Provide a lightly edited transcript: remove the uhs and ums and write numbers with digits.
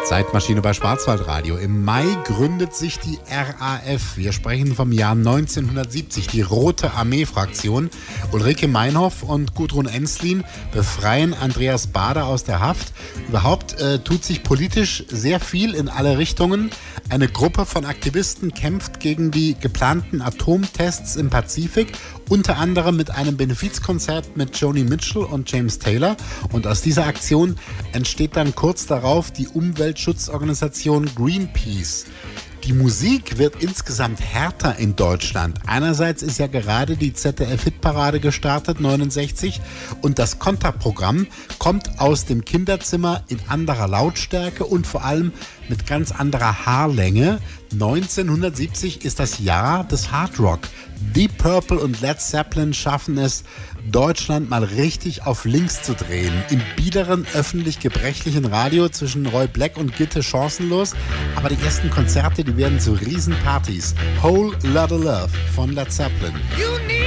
Zeitmaschine bei Schwarzwaldradio. Im Mai gründet sich die RAF. Wir sprechen vom Jahr 1970. Die Rote Armee-Fraktion. Ulrike Meinhoff und Gudrun Ensslin befreien Andreas Baader aus der Haft. Überhaupt tut sich politisch sehr viel in alle Richtungen. Eine Gruppe von Aktivisten kämpft gegen die geplanten Atomtests im Pazifik, unter anderem mit einem Benefizkonzert mit Joni Mitchell und James Taylor. Und aus dieser Aktion entsteht dann kurz darauf die Umweltschutzorganisation Greenpeace. Die Musik wird insgesamt härter in Deutschland. Einerseits ist ja gerade die ZDF-Hitparade gestartet, 69, und das Konterprogramm kommt aus dem Kinderzimmer in anderer Lautstärke und vor allem mit ganz anderer Haarlänge. 1970 ist das Jahr des Hardrock. Deep Purple und Led Zeppelin schaffen es, Deutschland mal richtig auf links zu drehen. Im biederen, öffentlich-gebrechlichen Radio zwischen Roy Black und Gitte chancenlos. Aber die ersten Konzerte, die werden zu Riesenpartys. Whole Lotta Love von Led Zeppelin.